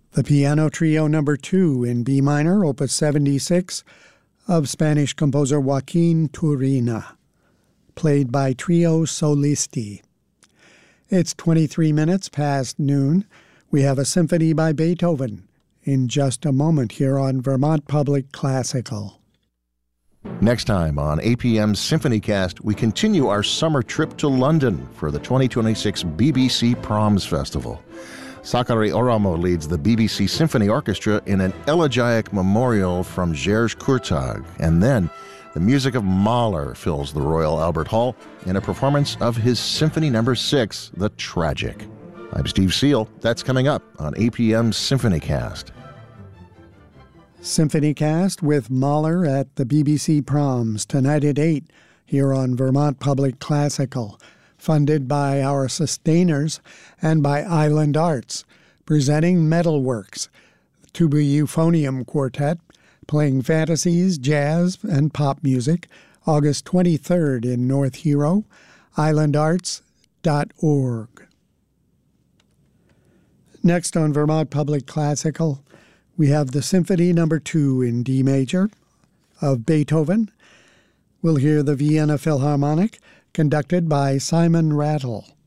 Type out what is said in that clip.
The Piano Trio No. 2 in B minor, Opus 76, of Spanish composer Joaquin Turina, played by Trio Solisti. It's 23 minutes past noon. We have a symphony by Beethoven in just a moment here on Vermont Public Classical. Next time on APM's SymphonyCast, we continue our summer trip to London for the 2026 BBC Proms Festival. Sakari Oramo leads the BBC Symphony Orchestra in an elegiac memorial from Jerzy Kurtag, and then the music of Mahler fills the Royal Albert Hall in a performance of his Symphony No. 6, The Tragic. I'm Steve Seal. That's coming up on APM's SymphonyCast. SymphonyCast with Mahler at the BBC Proms tonight at 8 here on Vermont Public Classical, funded by our sustainers and by Island Arts, presenting Metalworks, Tuba Euphonium Quartet, playing fantasies, jazz, and pop music, August 23rd in North Hero, islandarts.org. Next on Vermont Public Classical, we have the Symphony No. 2 in D major of Beethoven. We'll hear the Vienna Philharmonic, conducted by Simon Rattle.